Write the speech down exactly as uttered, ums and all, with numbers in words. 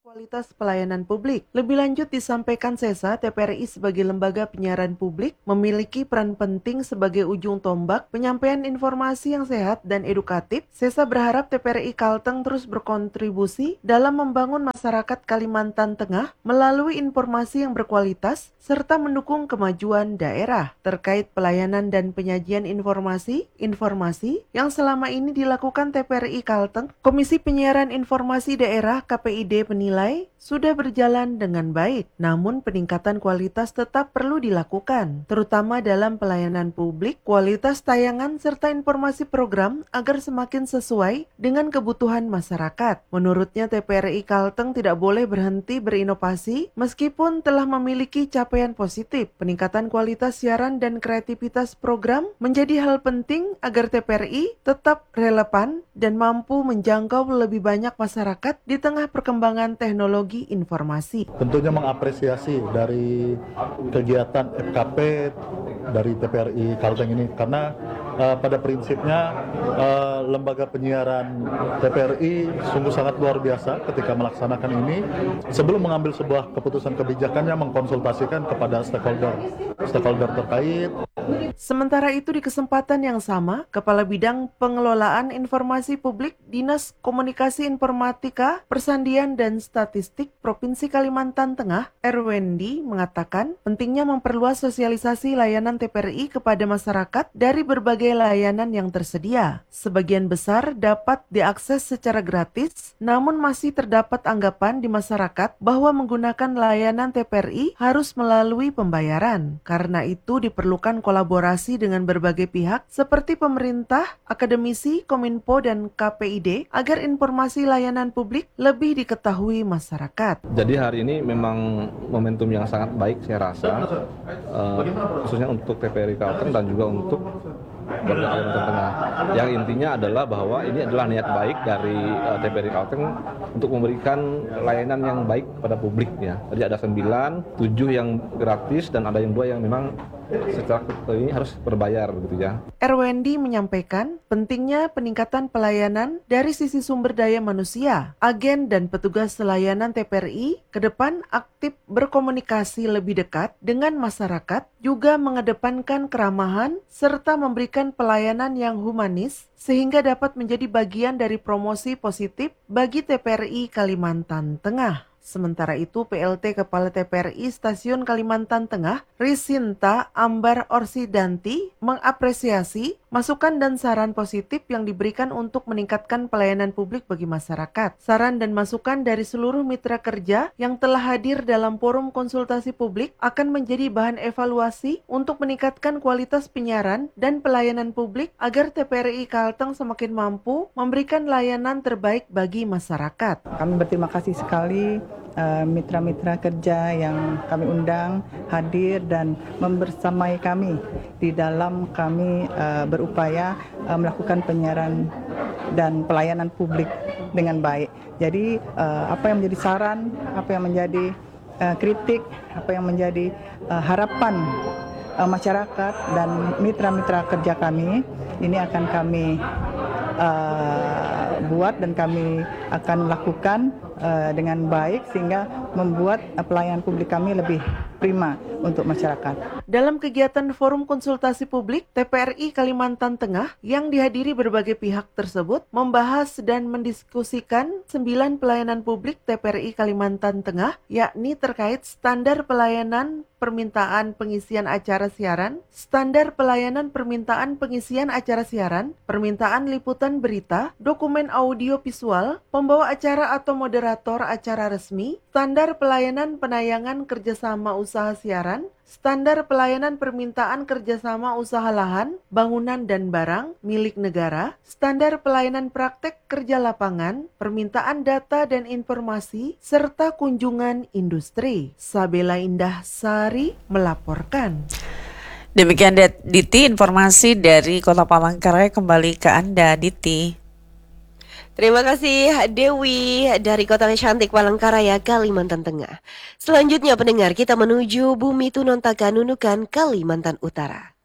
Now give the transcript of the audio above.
Kualitas pelayanan publik. Lebih lanjut disampaikan Sesa, T P R I sebagai lembaga penyiaran publik memiliki peran penting sebagai ujung tombak penyampaian informasi yang sehat dan edukatif. Sesa berharap T P R I Kalteng terus berkontribusi dalam membangun masyarakat Kalimantan Tengah melalui informasi yang berkualitas serta mendukung kemajuan daerah. Terkait pelayanan dan penyajian informasi, informasi yang selama ini dilakukan T P R I Kalteng, Komisi Penyiaran Informasi Daerah K P I D menilai sudah berjalan dengan baik, namun peningkatan kualitas tetap perlu dilakukan, terutama dalam pelayanan publik, kualitas tayangan serta informasi program agar semakin sesuai dengan kebutuhan masyarakat. Menurutnya T P R I Kalteng tidak boleh berhenti berinovasi meskipun telah memiliki capaian positif. Peningkatan kualitas siaran dan kreativitas program menjadi hal penting agar T P R I tetap relevan dan mampu menjangkau lebih banyak masyarakat di tengah perkembangan teknologi informasi. Tentunya mengapresiasi dari kegiatan F K P dari T P R I Kalteng ini karena uh, pada prinsipnya uh, lembaga penyiaran T P R I sungguh sangat luar biasa ketika melaksanakan ini. Sebelum mengambil sebuah keputusan kebijakannya mengkonsultasikan kepada stakeholder stakeholder terkait. Sementara itu di kesempatan yang sama, Kepala Bidang Pengelolaan Informasi Publik Dinas Komunikasi Informatika, Persandian dan Statistik Provinsi Kalimantan Tengah, Erwendi, mengatakan pentingnya memperluas sosialisasi layanan T P R I kepada masyarakat dari berbagai layanan yang tersedia. Sebagian besar dapat diakses secara gratis, namun masih terdapat anggapan di masyarakat bahwa menggunakan layanan T P R I harus melalui pembayaran. Karena itu diperlukan kolaborasi dengan berbagai pihak seperti pemerintah, akademisi, Kominfo, dan K P I D agar informasi layanan publik lebih diketahui masyarakat. Jadi hari ini memang momentum yang sangat baik saya rasa, uh, khususnya untuk T P R I Kalteng dan juga untuk warga Kalimantan Tengah. Yang intinya adalah bahwa ini adalah niat baik dari uh, T P R I Kalteng untuk memberikan layanan yang baik kepada publik ya. Jadi ada sembilan, tujuh yang gratis dan ada yang dua yang memang secara ini harus berbayar gitu ya. Erwendi menyampaikan pentingnya peningkatan pelayanan dari sisi sumber daya manusia. Agen dan petugas layanan T P R I ke depan aktif berkomunikasi lebih dekat dengan masyarakat, juga mengedepankan keramahan serta memberikan pelayanan yang humanis sehingga dapat menjadi bagian dari promosi positif bagi T P R I Kalimantan Tengah. Sementara itu, P L T Kepala T P R I Stasiun Kalimantan Tengah, Risinta Ambar Orsidanti, mengapresiasi masukan dan saran positif yang diberikan untuk meningkatkan pelayanan publik bagi masyarakat. Saran dan masukan dari seluruh mitra kerja yang telah hadir dalam forum konsultasi publik akan menjadi bahan evaluasi untuk meningkatkan kualitas penyiaran dan pelayanan publik agar T P R I Kalteng semakin mampu memberikan layanan terbaik bagi masyarakat. Kami berterima kasih sekali uh, mitra-mitra kerja yang kami undang hadir dan membersamai kami di dalam kami uh, berupaya uh, melakukan penyiaran dan pelayanan publik dengan baik. Jadi uh, apa yang menjadi saran, apa yang menjadi uh, kritik, apa yang menjadi uh, harapan uh, masyarakat dan mitra-mitra kerja kami ini akan kami uh, buat dan kami akan lakukan uh, dengan baik sehingga membuat uh, pelayanan publik kami lebih prima untuk masyarakat. Dalam kegiatan forum konsultasi publik T P R I Kalimantan Tengah yang dihadiri berbagai pihak tersebut membahas dan mendiskusikan sembilan pelayanan publik T P R I Kalimantan Tengah, yakni terkait standar pelayanan permintaan pengisian acara siaran, standar pelayanan permintaan pengisian acara siaran, permintaan liputan berita, dokumen audio visual, pembawa acara atau moderator acara resmi, standar pelayanan penayangan kerjasama usaha siaran, standar pelayanan permintaan kerjasama usaha lahan, bangunan dan barang milik negara, standar pelayanan praktek kerja lapangan, permintaan data dan informasi, serta kunjungan industri. Sabela Indah Sari melaporkan. Demikian Diti, informasi dari Kota Palangkaraya. Kembali ke Anda, Diti. Terima kasih Dewi dari Kota Cantik Palangkaraya, Kalimantan Tengah. Selanjutnya pendengar, kita menuju Bumi Tunontaga Nunukan, Kalimantan Utara.